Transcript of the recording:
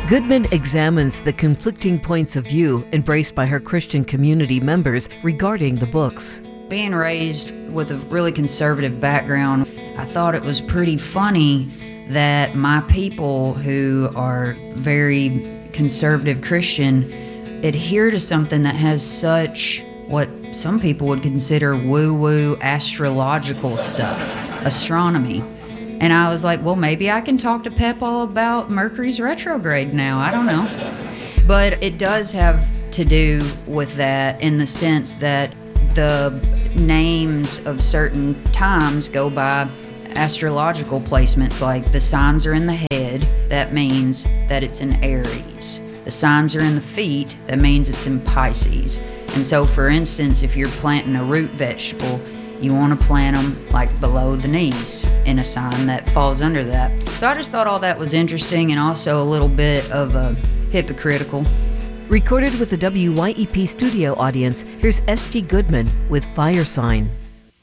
Goodman examines the conflicting points of view embraced by her Christian community members regarding the books. Being raised with a really conservative background, I thought it was pretty funny that my people who are very conservative Christian adhere to something that has such what some people would consider woo-woo astrological stuff, astronomy. And I was like, well, maybe I can talk to Pep all about Mercury's retrograde now. I don't know. But it does have to do with that in the sense that the names of certain times go by astrological placements, like the signs are in the head, that means that it's in Aries. The signs are in the feet, that means it's in Pisces. And so, for instance, if you're planting a root vegetable, you want to plant them like below the knees in a sign that falls under that. So I just thought all that was interesting and also a little bit of hypocritical. Recorded with the WYEP studio audience, here's S.G. Goodman with Fire Sign.